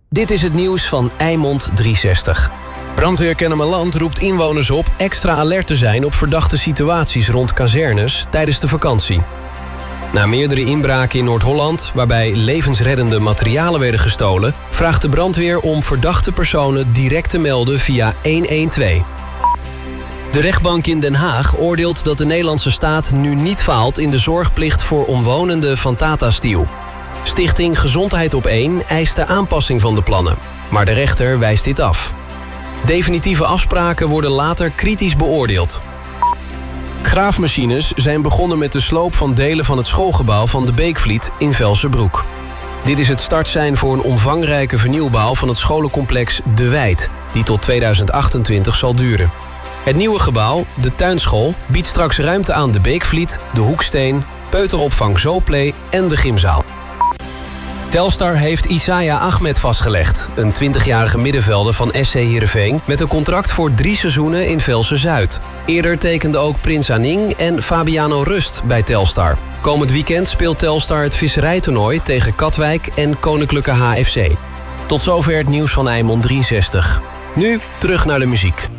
Dit is het nieuws van Eimond 360. Brandweer Kennemerland roept inwoners op extra alert te zijn op verdachte situaties rond kazernes tijdens de vakantie. Na meerdere inbraken in Noord-Holland, waarbij levensreddende materialen werden gestolen, vraagt de brandweer om verdachte personen direct te melden via 112. De rechtbank in Den Haag oordeelt dat de Nederlandse staat nu niet faalt in de zorgplicht voor omwonenden van Tata Steel. Stichting Gezondheid op 1 eist de aanpassing van de plannen, maar de rechter wijst dit af. Definitieve afspraken worden later kritisch beoordeeld. Graafmachines zijn begonnen met de sloop van delen van het schoolgebouw van de Beekvliet in Velsenbroek. Dit is het startsein voor een omvangrijke vernieuwbouw van het scholencomplex De Wijd, die tot 2028 zal duren. Het nieuwe gebouw, de tuinschool, biedt straks ruimte aan de Beekvliet, de Hoeksteen, peuteropvang Zoplay en de gymzaal. Telstar heeft Isaiah Ahmed vastgelegd, een 20-jarige middenvelder van SC Heerenveen met een contract voor 3 seizoenen in Velsen-Zuid. Eerder tekenden ook Prins Aning en Fabiano Rust bij Telstar. Komend weekend speelt Telstar het visserijtoernooi tegen Katwijk en Koninklijke HFC. Tot zover het nieuws van Eimond 360. Nu terug naar de muziek.